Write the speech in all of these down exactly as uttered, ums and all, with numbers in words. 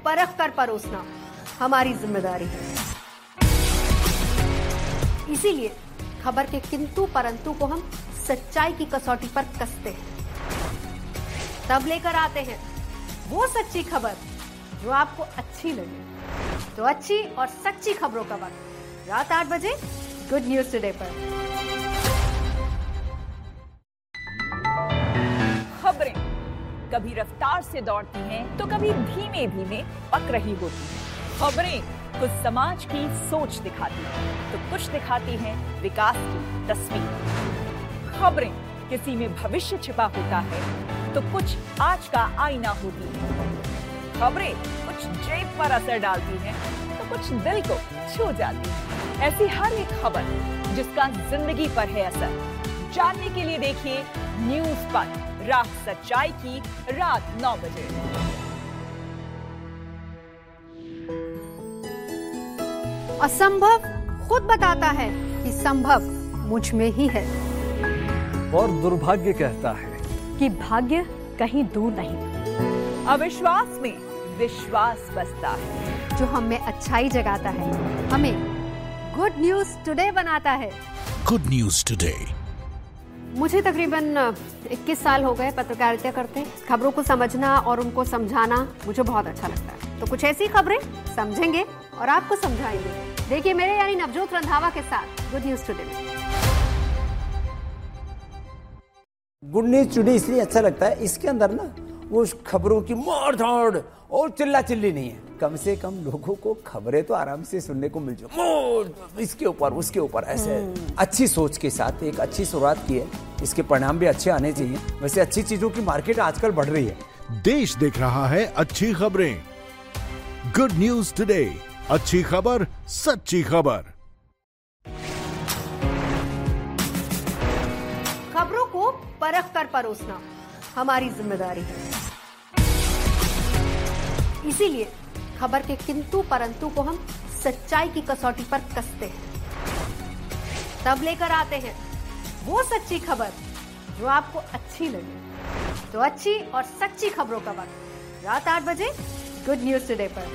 परख कर परोसना हमारी जिम्मेदारी है। इसीलिए खबर के किंतु परंतु को हम सच्चाई की कसौटी पर कसते हैं, तब लेकर आते हैं वो सच्ची खबर जो आपको अच्छी लगे। तो अच्छी और सच्ची खबरों का वक्त रात आठ बजे गुड न्यूज टुडे पर। खबरें कभी रफ्तार से दौड़ती हैं तो कभी धीमे धीमे पक रही होती हैं। खबरें कुछ समाज की सोच दिखाती हैं तो कुछ दिखाती हैं विकास की तस्वीर। खबरें किसी में भविष्य छिपा होता है तो कुछ आज का आईना होती है। खबरें कुछ जेब पर असर डालती हैं तो कुछ दिल को छू जाती है। ऐसी हर एक खबर जिसका जिंदगी पर है असर, जानने के लिए देखिए न्यूज़ पर राह सच्चाई की रात नौ बजे। असंभव खुद बताता है कि संभव मुझ में ही है, और दुर्भाग्य कहता है कि भाग्य कहीं दूर नहीं। अविश्वास में विश्वास बसता है, जो हमें अच्छाई जगाता है, हमें गुड न्यूज टुडे बनाता है। Good news today. मुझे तकरीबन इक्कीस साल हो गए पत्रकारिता करते। खबरों को समझना और उनको समझाना मुझे बहुत अच्छा लगता है। तो कुछ ऐसी खबरें समझेंगे और आपको समझाएंगे। देखिए मेरे यानी नवजोत रंधावा के साथ गुड न्यूज टुडे में। गुड न्यूज टुडे इसलिए अच्छा लगता है, इसके अंदर ना वो खबरों की मार धाड़ और चिल्ला चिल्ली नहीं है। कम से कम लोगों को खबरें तो आराम से सुनने को मिल जाए, इसके ऊपर उसके ऊपर ऐसे अच्छी सोच के साथ एक अच्छी शुरुआत की है। इसके परिणाम भी अच्छे आने चाहिए। वैसे अच्छी चीजों की मार्केट आजकल बढ़ रही है। देश देख रहा है अच्छी खबरें। गुड न्यूज टुडे, अच्छी खबर सच्ची खबर। खबरों को परख कर परोसना हमारी जिम्मेदारी है। इसीलिए खबर के किंतु परंतु को हम सच्चाई की कसौटी पर कसते हैं, तब लेकर आते हैं वो सच्ची खबर जो आपको अच्छी लगे। तो अच्छी और सच्ची खबरों का वक्त रात आठ बजे गुड न्यूज टुडे पर।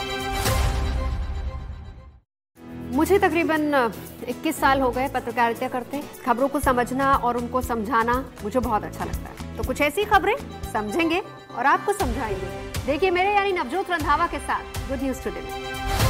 मुझे तकरीबन इक्कीस साल हो गए पत्रकारिता करते। खबरों को समझना और उनको समझाना मुझे बहुत अच्छा लगता है। तो कुछ ऐसी खबरें समझेंगे और आपको समझाएंगे। देखिए मेरे यानी नवजोत रंधावा के साथ गुड न्यूज टुडे में।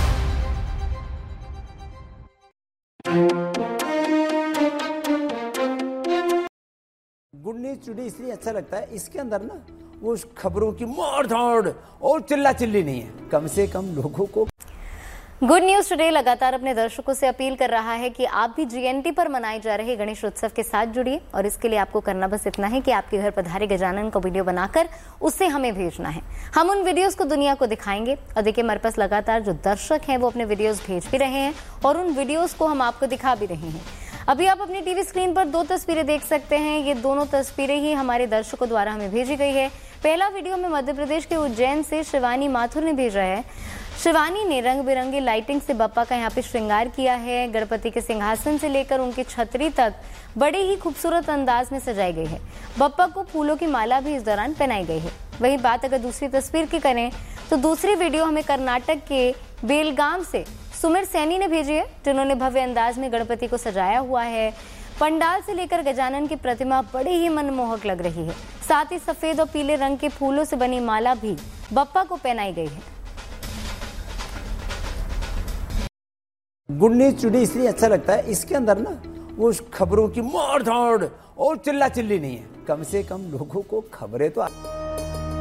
गुड न्यूज टुडे इसलिए अच्छा लगता है, इसके अंदर ना वो खबरों की मार धाड़ और चिल्ला चिल्ली नहीं है। कम से कम लोगों को गुड न्यूज टुडे लगातार अपने दर्शकों से अपील कर रहा है कि आप भी जीएनटी पर मनाए जा रहे गणेश उत्सव के साथ जुड़िए। और इसके लिए आपको करना बस इतना है कि आपके घर पधारे गजानन का वीडियो बनाकर उससे हमें भेजना है। हम उन वीडियोस को दुनिया को दिखाएंगे। और देखिए हमारे पास लगातार जो दर्शक हैं वो अपने वीडियोस भेज भी रहे हैं और उन वीडियोस को हम आपको दिखा भी रहे हैं। अभी आप अपनी टीवी स्क्रीन पर दो तस्वीरें देख सकते हैं। ये दोनों तस्वीरें ही हमारे दर्शकों द्वारा हमें भेजी गई है। पहला वीडियो में मध्य प्रदेश के उज्जैन से शिवानी माथुर ने भेजा है। शिवानी ने रंग बिरंगी लाइटिंग से बप्पा का यहाँ पे श्रृंगार किया है। गणपति के सिंहासन से लेकर उनकी छतरी तक बड़े ही खूबसूरत अंदाज में सजाई गई है। बप्पा को फूलों की माला भी इस दौरान पहनाई गई है। वही बात अगर दूसरी तस्वीर की करें तो दूसरी वीडियो हमें कर्नाटक के बेलगाम से सुमिर सैनी ने भेजी है, जिन्होंने भव्य अंदाज में गणपति को सजाया हुआ है। पंडाल से लेकर गजानन की प्रतिमा बड़ी ही मनमोहक लग रही है। साथ ही सफेद और पीले रंग के फूलों से बनी माला भी बप्पा को पहनाई गई है। गुड न्यूज टुडे इसलिए अच्छा लगता है, इसके अंदर ना वो खबरों की मार धाड़ और चिल्ला चिल्ली नहीं है। कम से कम लोगों को खबरें तो